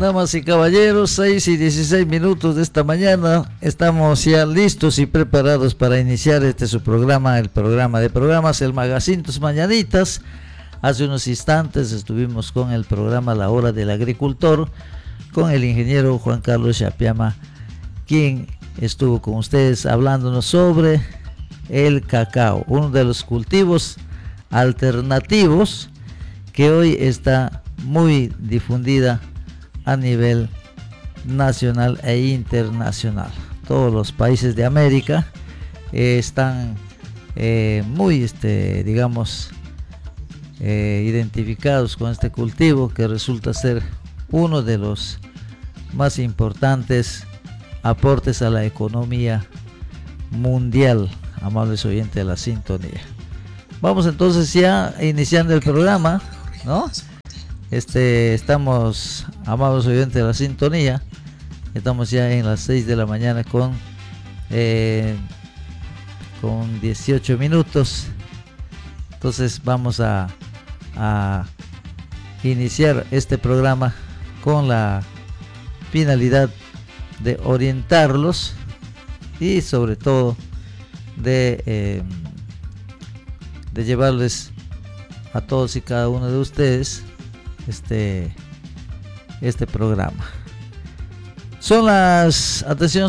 Damas y caballeros, 6:16 de esta mañana, estamos ya listos y preparados para iniciar su programa, el programa de programas, el Magazine Tus Mañanitas. Hace unos instantes estuvimos con el programa La Hora del Agricultor, con el ingeniero Juan Carlos Chapiama, quien estuvo con ustedes hablándonos sobre el cacao, uno de los cultivos alternativos que hoy está muy difundida a nivel nacional e internacional. Todos los países de América están muy identificados con este cultivo, que resulta ser uno de los más importantes aportes a la economía mundial. Amables oyentes de la sintonía, vamos entonces ya iniciando el programa, ¿no? Estamos, amables oyentes de la sintonía, estamos ya en las 6 de la mañana con 18 minutos. Entonces vamos a iniciar este programa con la finalidad de orientarlos y sobre todo de llevarles a todos y cada uno de ustedes este programa. Son las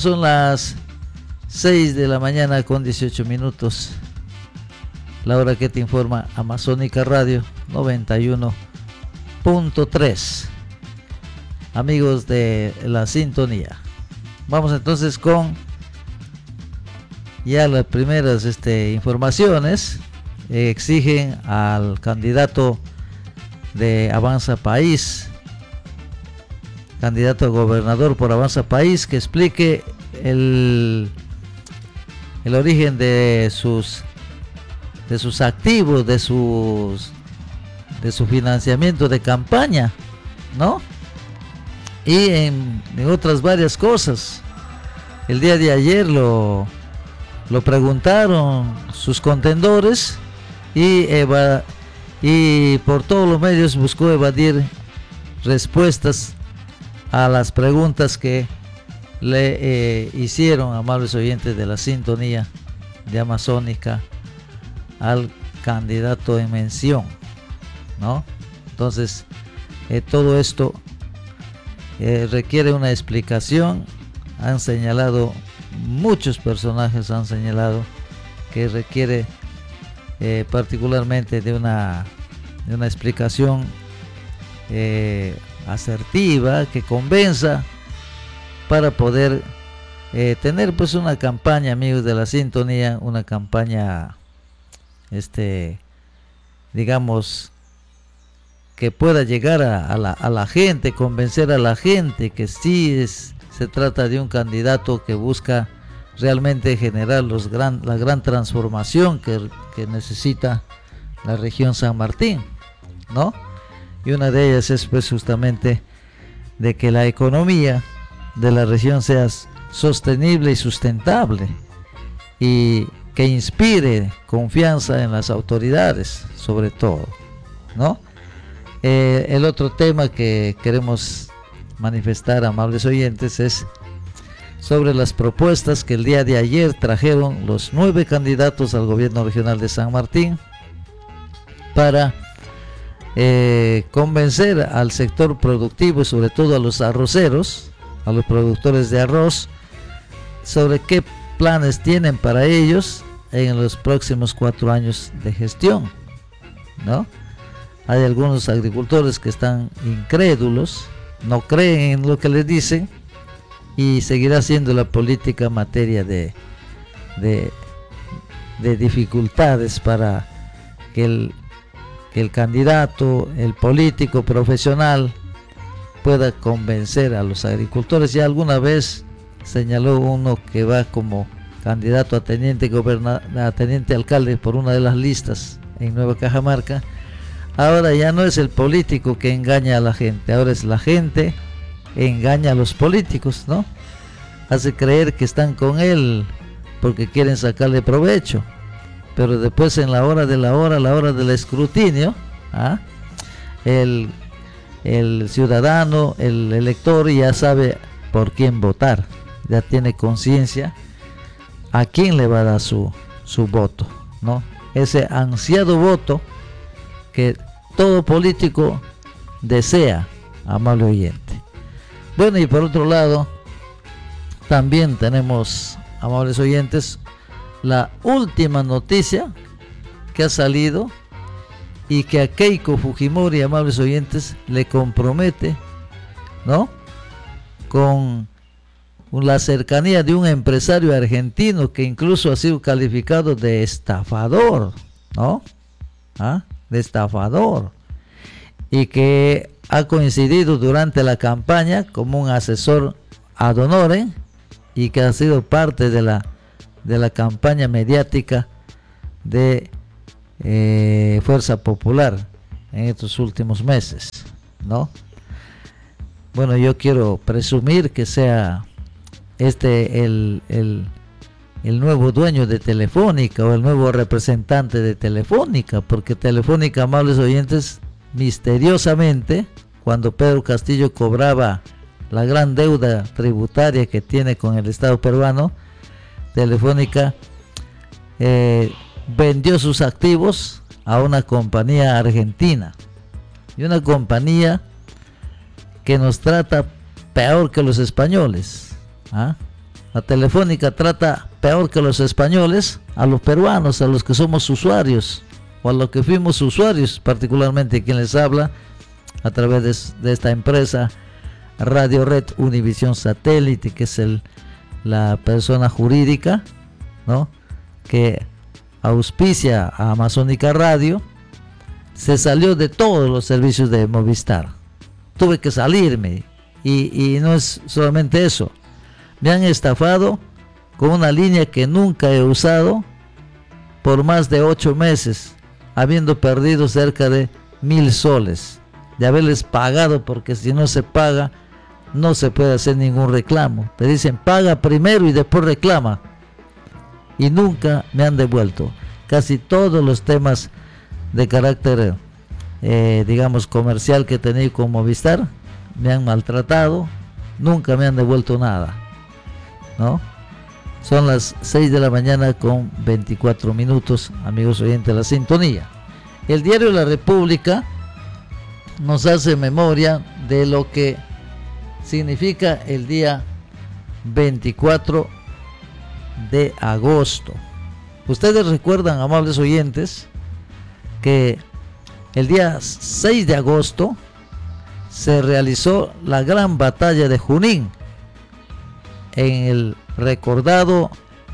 6 de la mañana con 18 minutos, la hora que te informa Amazónica Radio 91.3. amigos de la sintonía, vamos entonces con ya las primeras informaciones. Exigen al candidato de Avanza País, candidato a gobernador por Avanza País, que explique el origen de sus activos, de su financiamiento de campaña, ¿no? Y en otras varias cosas. El día de ayer lo preguntaron sus contendores y por todos los medios buscó evadir respuestas a las preguntas que le hicieron, amables oyentes de la sintonía de Amazónica, al candidato en mención, ¿no? Entonces todo esto requiere una explicación. Han señalado, muchos personajes han señalado que requiere particularmente de una explicación asertiva, que convenza, para poder tener pues una campaña, amigos de la sintonía, una campaña digamos que pueda llegar a la gente, convencer a la gente que sí se trata de un candidato que busca realmente generar la gran transformación que necesita la región San Martín, ¿no? Y una de ellas es pues justamente de que la economía de la región sea sostenible y sustentable, y que inspire confianza en las autoridades, sobre todo, ¿no? El otro tema que queremos manifestar, amables oyentes, es sobre las propuestas que el día de ayer trajeron los 9 candidatos al gobierno regional de San Martín para convencer al sector productivo y sobre todo a los arroceros, a los productores de arroz, sobre qué planes tienen para ellos en los próximos 4 años de gestión, ¿no? Hay algunos agricultores que están incrédulos, no creen en lo que les dicen, y seguirá siendo la política materia de dificultades para que el candidato, el político profesional, pueda convencer a los agricultores. Ya alguna vez señaló uno que va como candidato a teniente alcalde por una de las listas en Nueva Cajamarca. Ahora ya no es el político que engaña a la gente, ahora es la gente engaña a los políticos, ¿no? Hace creer que están con él porque quieren sacarle provecho, pero después en la hora del escrutinio, el el ciudadano, el elector ya sabe por quién votar, ya tiene conciencia a quién le va a dar su voto, ¿no? Ese ansiado voto que todo político desea, amable oyente. Bueno, y por otro lado, también tenemos, amables oyentes, la última noticia que ha salido y que a Keiko Fujimori, amables oyentes, le compromete, ¿no?, con la cercanía de un empresario argentino que incluso ha sido calificado de estafador, ¿no? De estafador, y que ha coincidido durante la campaña como un asesor ad honorem y que ha sido parte de la campaña mediática de Fuerza Popular en estos últimos meses, ¿no? Bueno, yo quiero presumir que sea el nuevo dueño de Telefónica o el nuevo representante de Telefónica, porque Telefónica, amables oyentes, misteriosamente, cuando Pedro Castillo cobraba la gran deuda tributaria que tiene con el Estado peruano, Telefónica vendió sus activos a una compañía argentina, y una compañía que nos trata peor que los españoles. La Telefónica trata peor que los españoles a los peruanos, a los que somos usuarios, o a los que fuimos usuarios, particularmente quien les habla, a través de esta empresa Radio Red Univisión Satélite, que es la persona jurídica, ¿no?, que auspicia a Amazónica Radio. Se salió de todos los servicios de Movistar. Tuve que salirme, y no es solamente eso. Me han estafado con una línea que nunca he usado por más de 8 meses, habiendo perdido cerca de 1,000 soles, de haberles pagado, porque si no se paga no se puede hacer ningún reclamo. Te dicen paga primero y después reclama, y nunca me han devuelto. Casi todos los temas de carácter digamos comercial que he tenido con Movistar me han maltratado, nunca me han devuelto nada, ¿no? Son las 6 de la mañana con 24 minutos, amigos oyentes de la sintonía. El diario La República nos hace memoria de lo que significa el día 24 de agosto. Ustedes recuerdan, amables oyentes, que el día 6 de agosto se realizó la gran batalla de Junín en el recordado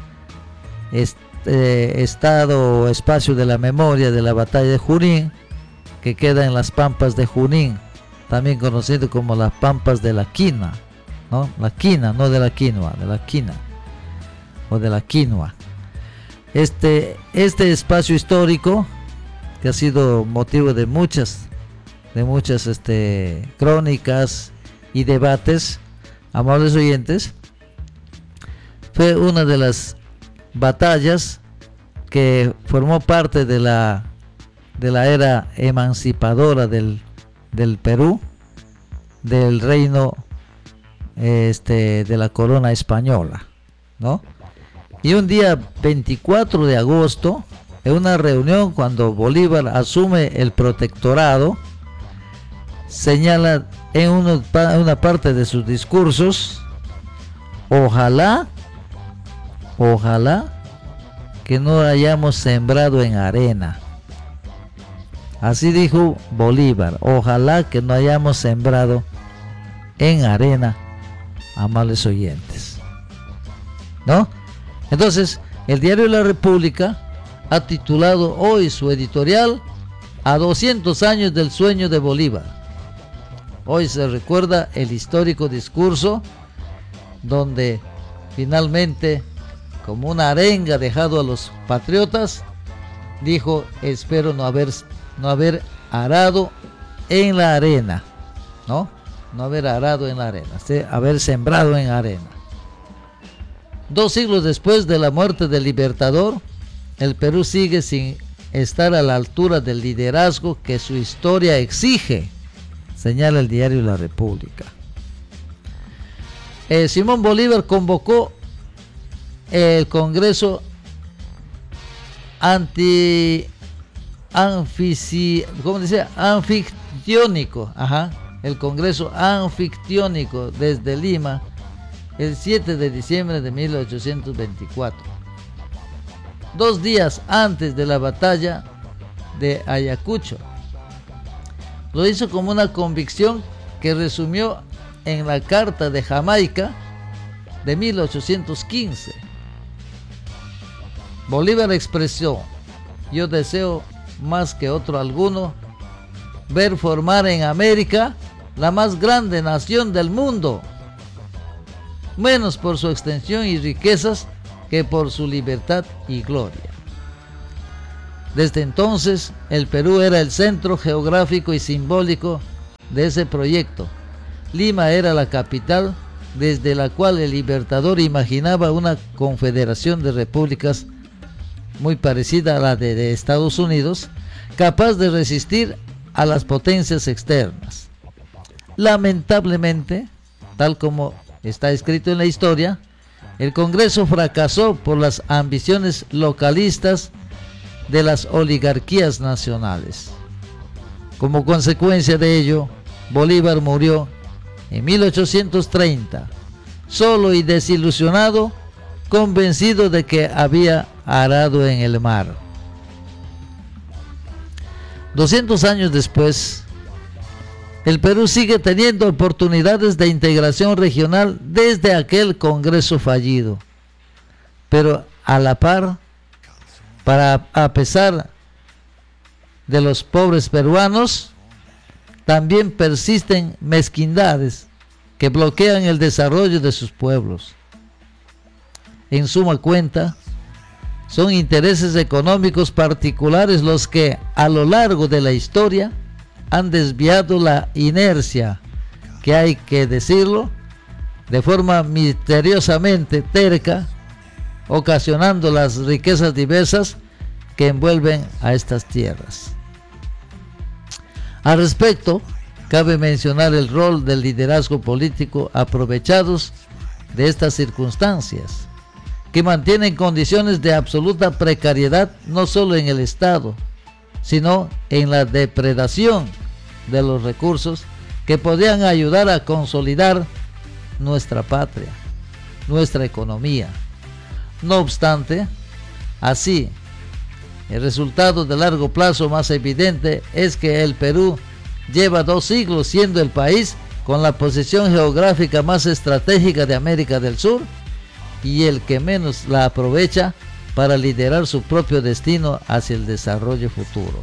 estado o espacio de la memoria de la batalla de Junín, que queda en las pampas de Junín, también conocido como las pampas de la quina, ¿no? La quina, no de la quinoa, de la quina o de la quinoa. Este espacio histórico, que ha sido motivo de muchas crónicas y debates, amables oyentes, fue una de las batallas que formó parte de la era emancipadora del Perú, del reino de la corona española, ¿no? Y un día 24 de agosto, en una reunión cuando Bolívar asume el protectorado, señala en una parte de sus discursos: ojalá que no hayamos sembrado en arena. Así dijo Bolívar: ojalá que no hayamos sembrado en arena, amables oyentes, ¿no? Entonces, el diario La República ha titulado hoy su editorial: a 200 años del sueño de Bolívar. Hoy se recuerda el histórico discurso donde finalmente, como una arenga dejado a los patriotas, dijo: espero no haber arado en la arena, ¿no? No haber arado en la arena, haber sembrado en arena. 2 siglos después de la muerte del Libertador, el Perú sigue sin estar a la altura del liderazgo que su historia exige. señala el diario La República. Simón Bolívar convocó el Congreso anfictiónico, el Congreso anfictiónico desde Lima el 7 de diciembre de 1824, 2 días antes de la batalla de Ayacucho. Lo hizo como una convicción que resumió en la Carta de Jamaica de 1815. Bolívar expresó: yo deseo más que otro alguno ver formar en América la más grande nación del mundo, menos por su extensión y riquezas que por su libertad y gloria. Desde entonces, el Perú era el centro geográfico y simbólico de ese proyecto. Lima era la capital desde la cual el Libertador imaginaba una confederación de repúblicas muy parecida a la de Estados Unidos, capaz de resistir a las potencias externas. Lamentablemente, tal como está escrito en la historia, el Congreso fracasó por las ambiciones localistas de las oligarquías nacionales. Como consecuencia de ello, Bolívar murió en 1830, solo y desilusionado, convencido de que había arado en el mar. 200 años después, el Perú sigue teniendo oportunidades de integración regional desde aquel Congreso fallido, pero a la par, a pesar de los pobres peruanos, también persisten mezquindades que bloquean el desarrollo de sus pueblos. En suma cuenta, son intereses económicos particulares los que, a lo largo de la historia, han desviado la inercia, que hay que decirlo, de forma misteriosamente terca, ocasionando las riquezas diversas que envuelven a estas tierras. Al respecto, cabe mencionar el rol del liderazgo político aprovechados de estas circunstancias, que mantienen condiciones de absoluta precariedad no solo en el Estado, sino en la depredación de los recursos que podrían ayudar a consolidar nuestra patria, nuestra economía. No obstante, así, el resultado de largo plazo más evidente es que el Perú lleva 2 siglos siendo el país con la posición geográfica más estratégica de América del Sur y el que menos la aprovecha para liderar su propio destino hacia el desarrollo futuro.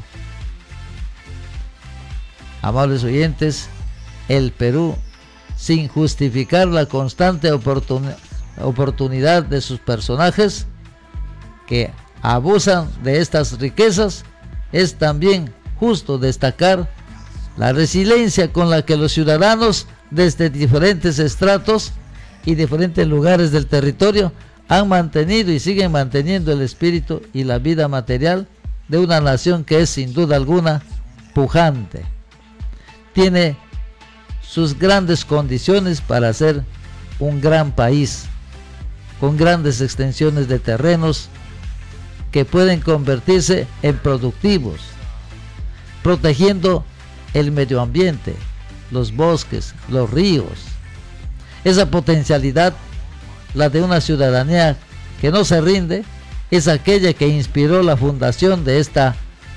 Amables oyentes, el Perú, sin justificar la constante oportunidad de sus personajes que abusan de estas riquezas, es también justo destacar la resiliencia con la que los ciudadanos desde diferentes estratos y diferentes lugares del territorio han mantenido y siguen manteniendo el espíritu y la vida material de una nación que es sin duda alguna pujante. Tiene sus grandes condiciones para ser un gran país, con grandes extensiones de terrenos que pueden convertirse en productivos, protegiendo el medio ambiente, los bosques, los ríos. Esa potencialidad, la de una ciudadanía que no se rinde, es aquella que inspiró la fundación de esta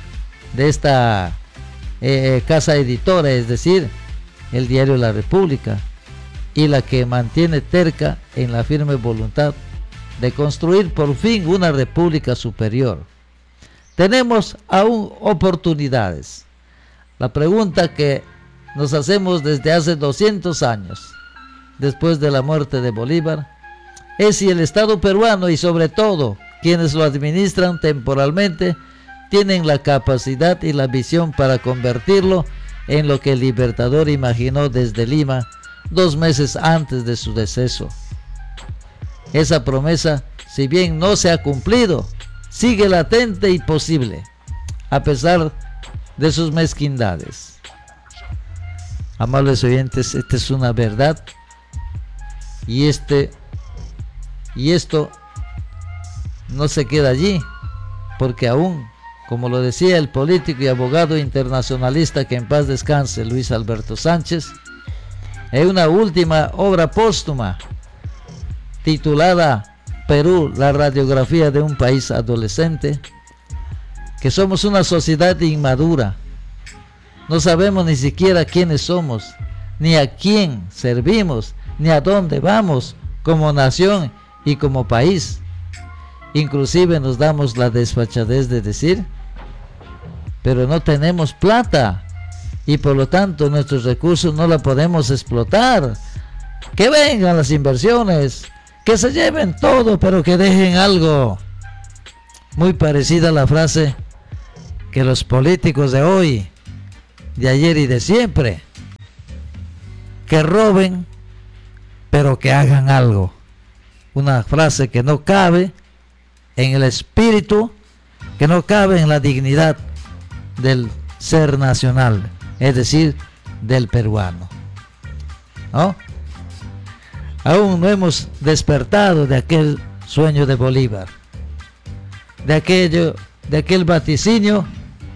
casa editora, es decir, el diario La República, y la que mantiene terca en la firme voluntad de construir por fin una república superior. Tenemos aún oportunidades. La pregunta que nos hacemos desde hace 200 años, después de la muerte de Bolívar, es si el Estado peruano y sobre todo quienes lo administran temporalmente tienen la capacidad y la visión para convertirlo en lo que el Libertador imaginó desde Lima 2 meses antes de su deceso. Esa promesa, si bien no se ha cumplido, sigue latente y posible, a pesar de sus mezquindades. Amables oyentes, esta es una verdad, y esto no se queda allí, porque aún, como lo decía el político y abogado internacionalista, que en paz descanse, Luis Alberto Sánchez, en una última obra póstuma titulada Perú, la radiografía de un país adolescente, que somos una sociedad inmadura. No sabemos ni siquiera quiénes somos, ni a quién servimos, ni a dónde vamos como nación y como país. Inclusive nos damos la desfachatez de decir, pero no tenemos plata y por lo tanto nuestros recursos no la podemos explotar. Que vengan las inversiones, que se lleven todo, pero que dejen algo. Muy parecida a la frase que los políticos de hoy, de ayer y de siempre, que roben, pero que hagan algo. Una frase que no cabe en el espíritu, que no cabe en la dignidad del ser nacional, es decir, del peruano, ¿no? Aún no hemos despertado de aquel sueño de Bolívar, de aquel vaticinio,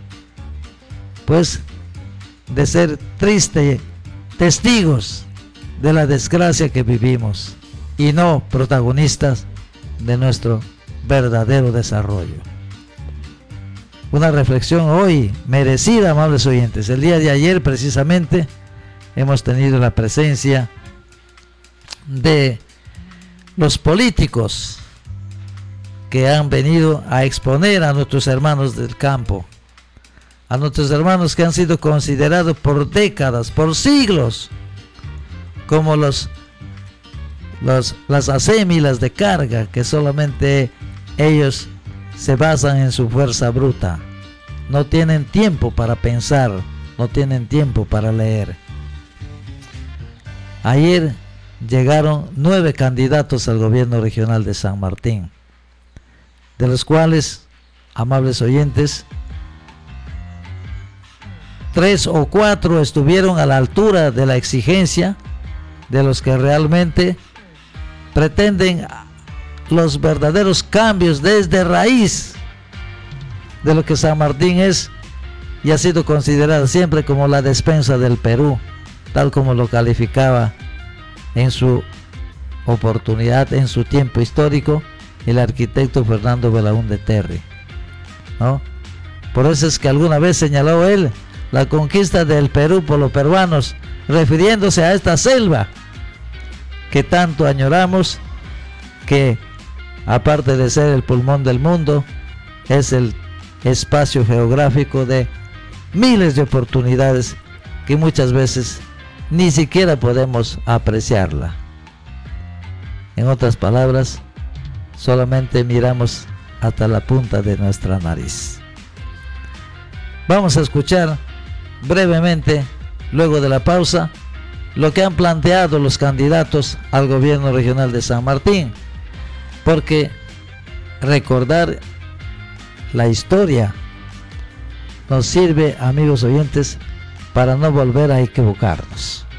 pues, de ser tristes testigos de la desgracia que vivimos y no protagonistas de nuestro verdadero desarrollo. Una reflexión hoy merecida, amables oyentes. El día de ayer precisamente hemos tenido la presencia de los políticos que han venido a exponer a nuestros hermanos del campo, a nuestros hermanos que han sido considerados por décadas, por siglos, como las acémilas de carga, que solamente ellos se basan en su fuerza bruta. No tienen tiempo para pensar, no tienen tiempo para leer. Ayer llegaron 9 candidatos al gobierno regional de San Martín, de los cuales, amables oyentes, 3 o 4 estuvieron a la altura de la exigencia de los que realmente pretenden los verdaderos cambios desde raíz de lo que San Martín es y ha sido considerada siempre como la despensa del Perú, tal como lo calificaba en su oportunidad, en su tiempo histórico, el arquitecto Fernando Belaúnde Terry, ¿no? Por eso es que alguna vez señaló él la conquista del Perú por los peruanos, refiriéndose a esta selva que tanto añoramos, que aparte de ser el pulmón del mundo, es el espacio geográfico de miles de oportunidades que muchas veces ni siquiera podemos apreciarla. En otras palabras, solamente miramos hasta la punta de nuestra nariz. Vamos a escuchar brevemente, luego de la pausa, lo que han planteado los candidatos al gobierno regional de San Martín, porque recordar la historia nos sirve, amigos oyentes, para no volver a equivocarnos.